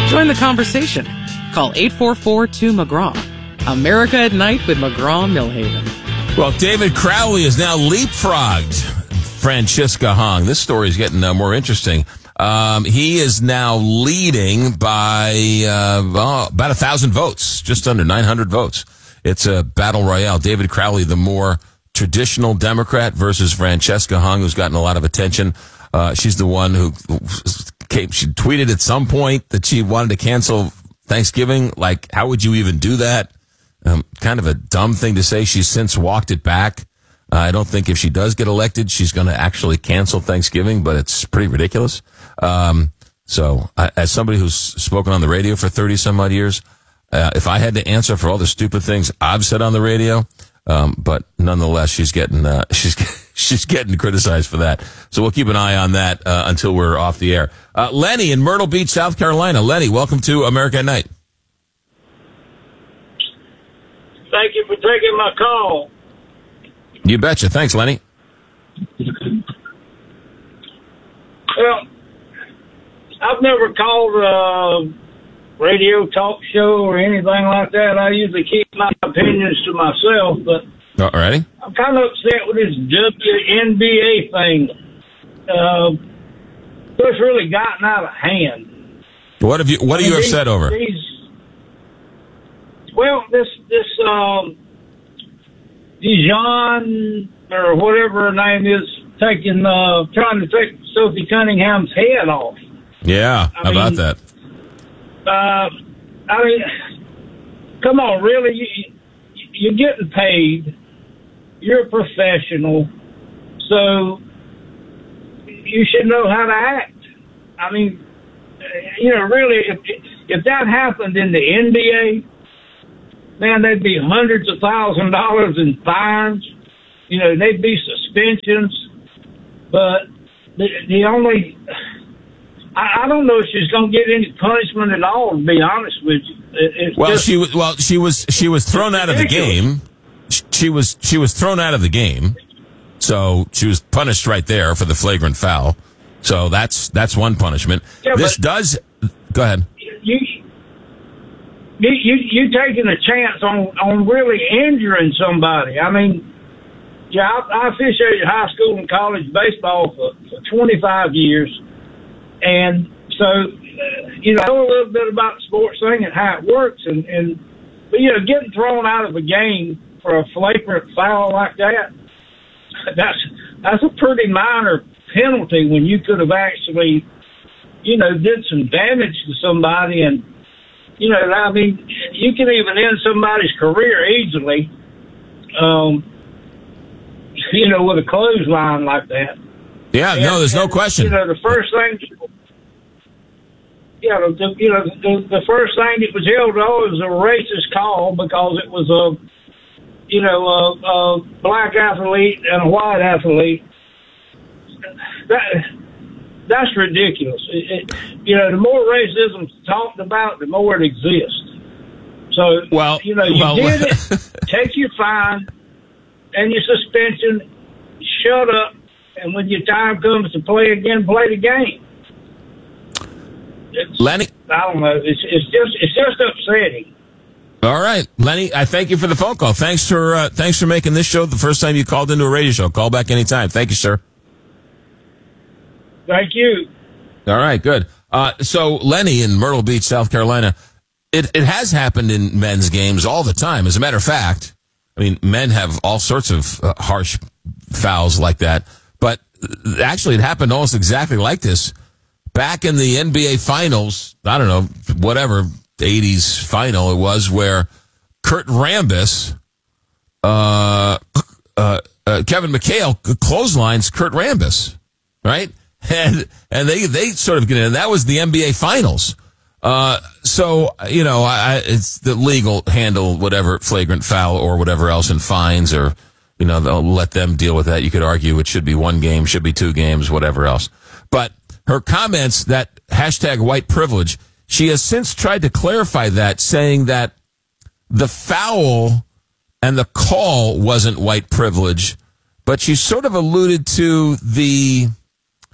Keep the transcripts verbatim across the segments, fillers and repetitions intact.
Join the conversation. Call eight four four two McGraw. America at Night with McGraw-Millhaven. Well, David Crowley is now leapfrogged Francisca Hong. This story is getting uh, more interesting. Um, he is now leading by uh, oh, about a thousand votes, just under nine hundred votes. It's a battle royale. David Crowley, the more traditional Democrat, versus Francisca Hong, who's gotten a lot of attention. Uh, she's the one who came, she tweeted at some point that she wanted to cancel Thanksgiving. Like, how would you even do that? Um, kind of a dumb thing to say. She's since walked it back. Uh, I don't think if she does get elected, she's going to actually cancel Thanksgiving, but it's pretty ridiculous. Um, so I, as somebody who's spoken on the radio for thirty some odd years, uh, if I had to answer for all the stupid things I've said on the radio, um, but nonetheless, she's getting, uh, she's, she's getting criticized for that. So we'll keep an eye on that, uh, until we're off the air. Uh, Lenny in Myrtle Beach, South Carolina. Lenny, welcome to America at Night. Thank you for taking my call. You betcha. Thanks, Lenny. Well, I've never called a radio talk show or anything like that. I usually keep my opinions to myself, but all righty. I'm kind of upset with this W N B A thing. Uh, it's really gotten out of hand. What have you? What I are you mean, upset these, over? These, well, this this um, Dijon or whatever her name is taking uh, trying to take Sophie Cunningham's head off. Yeah, I how mean, about that? Uh, I mean, come on, really? You, you're getting paid. You're a professional, so you should know how to act. I mean, you know, really, if, if that happened in the N B A, man, there'd be hundreds of thousands of dollars in fines. You know, they'd be suspensions. But the, the only, I, I don't know if she's going to get any punishment at all, to be honest with you. It, it's well, just, she was well, she was she was thrown out of the game. She was she was thrown out of the game, so she was punished right there for the flagrant foul. So that's that's one punishment. Yeah, this does. Go ahead. You, you you you taking a chance on on really injuring somebody. I mean, yeah, I, I officiated high school and college baseball for, for twenty-five years, and so uh, you know I know a little bit about the sports thing and how it works, and and but you know getting thrown out of a game for a flagrant foul like that, that's that's a pretty minor penalty when you could have actually, you know, did some damage to somebody. And, you know, I mean, you can even end somebody's career easily, um, you know, with a clothesline like that. Yeah, and, no, there's and, no question. You know, the first thing, yeah, the, you know, the, the first thing that was held on was a racist call because it was a, you know, a, a black athlete and a white athlete. That that's ridiculous. It, it, you know, the more racism's talked about, the more it exists. So, well, you know, you well, did it, take your fine and your suspension, shut up, and when your time comes to play again, play the game. It's, Lenny, I don't know. It's it's just it's just upsetting. All right, Lenny, I thank you for the phone call. Thanks for uh, thanks for making this show the first time you called into a radio show. Call back anytime. Thank you, sir. Thank you. All right, good. Uh, so Lenny in Myrtle Beach, South Carolina, it, it has happened in men's games all the time. As a matter of fact, I mean, men have all sorts of uh, harsh fouls like that. But actually, it happened almost exactly like this back in the N B A Finals. I don't know, whatever eighties final it was, where Kurt Rambis, uh, uh, uh, Kevin McHale clotheslines Kurt Rambis, right? And and they they sort of get in. And that was the N B A Finals. Uh, so you know, I, it's the league will handle whatever flagrant foul or whatever else in fines, or you know, they'll let them deal with that. You could argue it should be one game, should be two games, whatever else. But her comments, that hashtag white privilege, she has since tried to clarify that, saying that the foul and the call wasn't white privilege, but she sort of alluded to the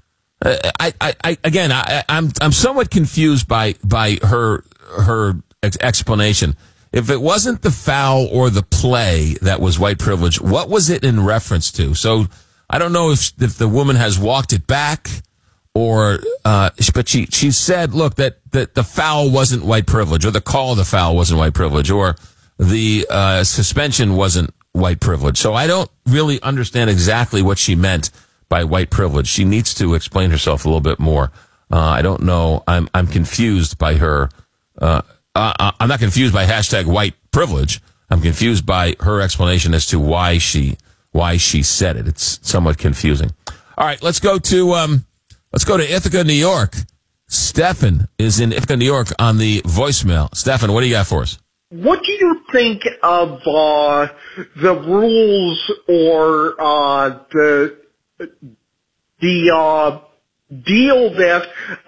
I, I, I again, I, I'm I'm somewhat confused by by her her ex- explanation. If it wasn't the foul or the play that was white privilege, what was it in reference to? So I don't know if if the woman has walked it back, or uh, but she she said, look, that that the foul wasn't white privilege, or the call of the foul wasn't white privilege, or the uh, suspension wasn't white privilege. So I don't really understand exactly what she meant by white privilege. She needs to explain herself a little bit more. Uh, I don't know. I'm I'm confused by her. Uh, uh, I'm not confused by hashtag white privilege. I'm confused by her explanation as to why she why she said it. It's somewhat confusing. All right, let's go to um, let's go to Ithaca, New York. Stefan is in Ithaca, New York on the voicemail. Stefan, what do you got for us? What do you think of uh, the rules or uh, the the uh, deal that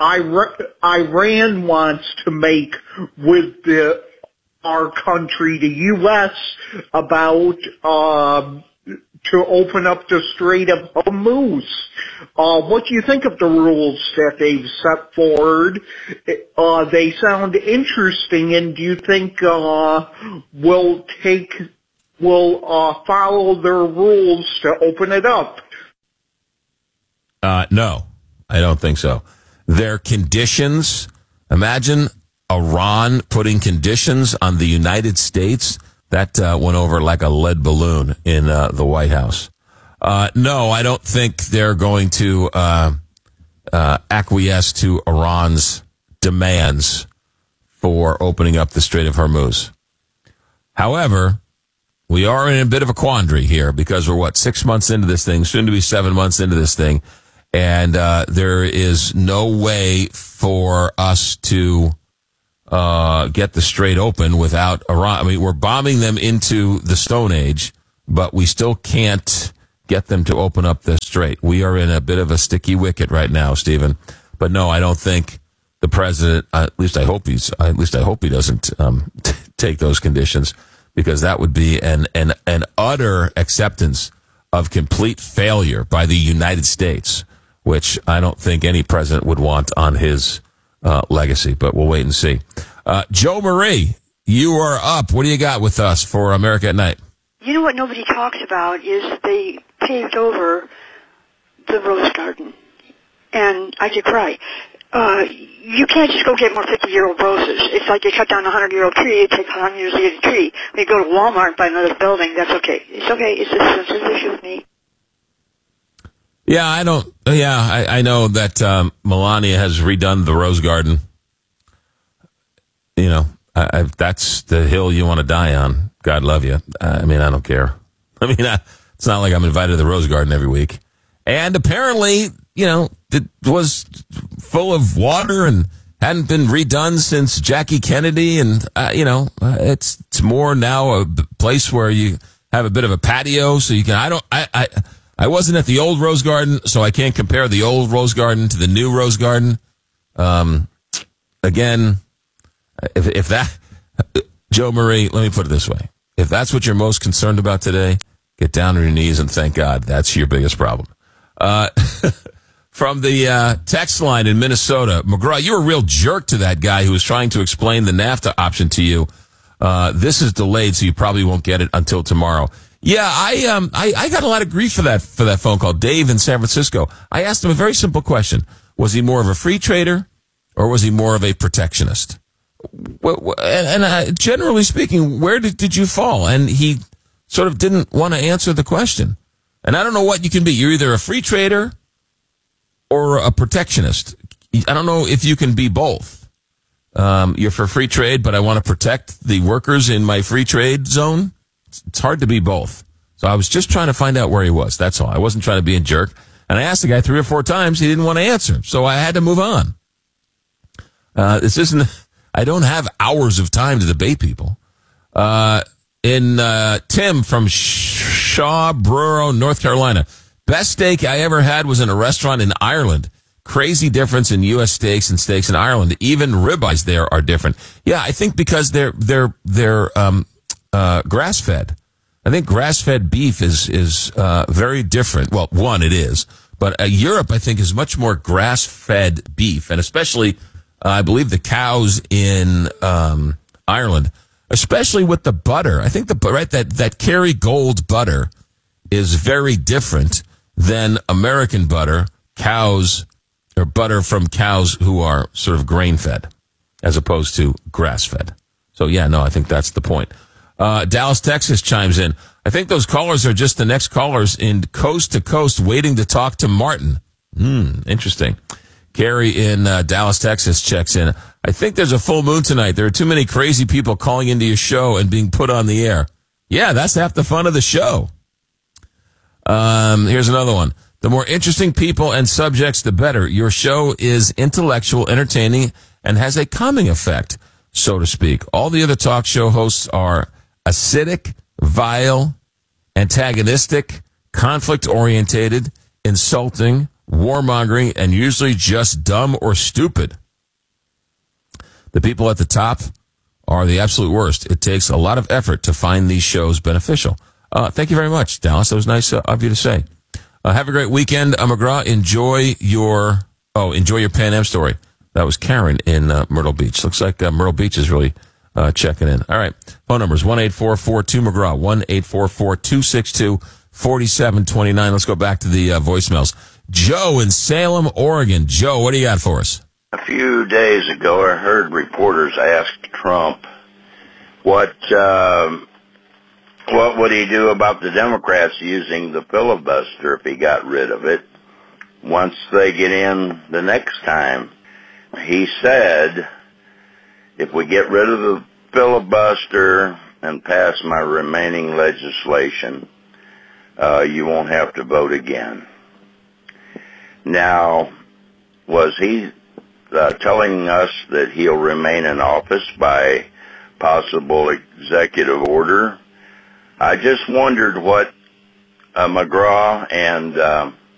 Iran wants to make with the, our country, the U S, about uh, to open up the Strait of Hormuz? Uh, what do you think of the rules that they've set forward? Uh, they sound interesting, and do you think uh, we'll take will uh, follow their rules to open it up? Uh, no, I don't think so. Their conditions, imagine Iran putting conditions on the United States. That uh, went over like a lead balloon in uh, the White House. Uh, no, I don't think they're going to uh, uh, acquiesce to Iran's demands for opening up the Strait of Hormuz. However, we are in a bit of a quandary here because we're, what, six months into this thing, soon to be seven months into this thing. And uh, there is no way for us to uh, get the strait open without Iran. I mean, we're bombing them into the Stone Age, but we still can't get them to open up the strait. We are in a bit of a sticky wicket right now, Stephen. But no, I don't think the president, uh, at least I hope he's, at least I hope he doesn't um, t- take those conditions, because that would be an, an, an utter acceptance of complete failure by the United States, which I don't think any president would want on his uh, legacy, but we'll wait and see. Uh, Joe Marie, you are up. What do you got with us for America at Night? You know what nobody talks about is they paved over the rose garden, and I could cry. Uh, you can't just go get more fifty-year-old roses. It's like you cut down a hundred-year-old tree, it takes one hundred years to get a tree. When you go to Walmart and buy another building, that's okay. It's okay. It's a sensitive issue with me. Yeah, I don't, yeah, I, I know that um, Melania has redone the rose garden. You know, I, I, that's the hill you want to die on. God love you. I mean, I don't care. I mean, I, it's not like I'm invited to the rose garden every week. And apparently, you know, it was full of water and hadn't been redone since Jackie Kennedy. And, uh, you know, uh, it's it's more now a place where you have a bit of a patio. So you can, I don't, I, I, I wasn't at the old rose garden, so I can't compare the old rose garden to the new rose garden. Um, again, if, if that, Joe Marie, let me put it this way. If that's what you're most concerned about today, get down on your knees and thank God. That's your biggest problem. Uh, from the uh, text line in Minnesota, McGraw, you're a real jerk to that guy who was trying to explain the NAFTA option to you. Uh, this is delayed, so you probably won't get it until tomorrow. Yeah, I um I, I got a lot of grief for that for that phone call. Dave in San Francisco. I asked him a very simple question. Was he more of a free trader or was he more of a protectionist? Well, and, and uh, generally speaking, where did, did you fall? And he sort of didn't want to answer the question. And I don't know what you can be. You're either a free trader or a protectionist. I don't know if you can be both. Um, you're for free trade, but I want to protect the workers in my free trade zone. It's hard to be both. So I was just trying to find out where he was. That's all. I wasn't trying to be a jerk. And I asked the guy three or four times. He didn't want to answer. So I had to move on. Uh, this isn't, I don't have hours of time to debate people. Uh, in, uh, Tim from Shawboro, North Carolina. Best steak I ever had was in a restaurant in Ireland. Crazy difference in U S steaks and steaks in Ireland. Even ribeyes there are different. Yeah, I think because they're, they're, they're, um, Uh, grass-fed. I think grass-fed beef is is uh, very different. Well, one, it is, But uh, Europe, I think, is much more grass-fed beef, and especially, uh, I believe, the cows in um, Ireland, especially with the butter. I think the right that that Kerrygold butter is very different than American butter, cows or butter from cows who are sort of grain-fed, as opposed to grass-fed. So yeah, no, I think that's the point. Uh, Dallas, Texas chimes in. I think those callers are just the next callers in coast to coast waiting to talk to Martin. Hmm, interesting. Carrie in uh, Dallas, Texas checks in. I think there's a full moon tonight. There are too many crazy people calling into your show and being put on the air. Yeah, that's half the fun of the show. Um, here's another one. The more interesting people and subjects, the better. Your show is intellectual, entertaining, and has a calming effect, so to speak. All the other talk show hosts are acidic, vile, antagonistic, conflict-orientated, insulting, warmongering, and usually just dumb or stupid. The people at the top are the absolute worst. It takes a lot of effort to find these shows beneficial. Uh, thank you very much, Dallas. That was nice uh, of you to say. Uh, have a great weekend, uh, McGraw. Enjoy your oh, enjoy your Pan Am story. That was Karen in uh, Myrtle Beach. Looks like uh, Myrtle Beach is really uh, checking in. All right, phone numbers one eight four four two McGraw, one eight four four two six two four seven two nine. Let's go back to the uh, voicemails. Joe in Salem, Oregon. Joe, what do you got for us? A few days ago, I heard reporters ask Trump what. Uh, What would he do about the Democrats using the filibuster if he got rid of it once they get in the next time? He said, if we get rid of the filibuster and pass my remaining legislation, uh, you won't have to vote again. Now, was he uh, telling us that he'll remain in office by possible executive order? I just wondered what uh, McGraw and uh,